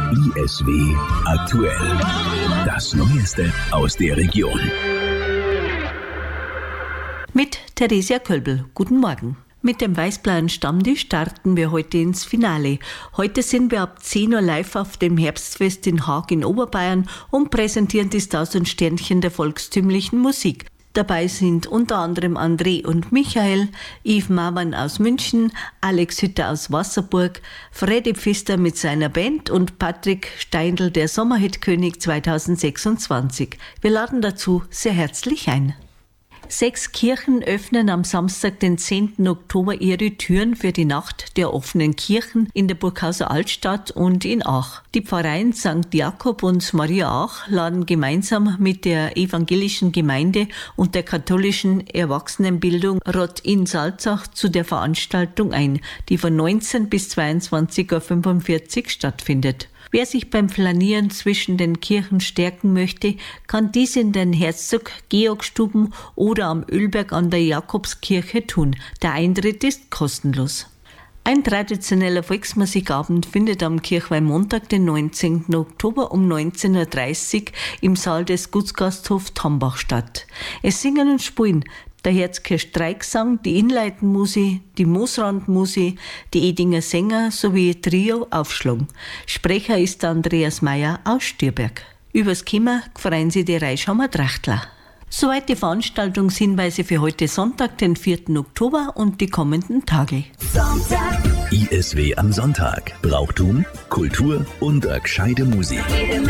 ISW aktuell. Das Neueste aus der Region. Mit Theresia Kölbel. Guten Morgen. Mit dem weiß-blauen Stammtisch starten wir heute ins Finale. Heute sind wir ab 10 Uhr live auf dem Herbstfest in Haag in Oberbayern und präsentieren die 1000 Sternchen der volkstümlichen Musik. Dabei sind unter anderem André und Michael, Yves Mamann aus München, Alex Hütter aus Wasserburg, Freddy Pfister mit seiner Band und Patrick Steindl, der Sommerhitkönig 2026. Wir laden dazu sehr herzlich ein. 6 Kirchen öffnen am Samstag, den 10. Oktober, ihre Türen für die Nacht der offenen Kirchen in der Burghauser Altstadt und in Aach. Die Pfarreien St. Jakob und Maria Aach laden gemeinsam mit der evangelischen Gemeinde und der katholischen Erwachsenenbildung Rott in Salzach zu der Veranstaltung ein, die von 19 bis 22.45 Uhr stattfindet. Wer sich beim Flanieren zwischen den Kirchen stärken möchte, kann dies in den Herzog-Georg-Stuben oder am Ölberg an der Jakobskirche tun. Der Eintritt ist kostenlos. Ein traditioneller Volksmusikabend findet am Kirchweihmontag, den 19. Oktober um 19.30 Uhr im Saal des Gutsgasthof Tambach statt. Es singen und spielen der Herzkirch Streiksang, die Inleitenmusi, die Moosrandmusi, die Edinger Sänger sowie Trio Aufschlag. Sprecher ist Andreas Meyer aus Stürberg. Übers Kimmer freuen sich die Reischhammer Trachtler. Soweit die Veranstaltungshinweise für heute Sonntag, den 4. Oktober und die kommenden Tage. Sonntag. ISW am Sonntag. Brauchtum, Kultur und eine gescheite Musik.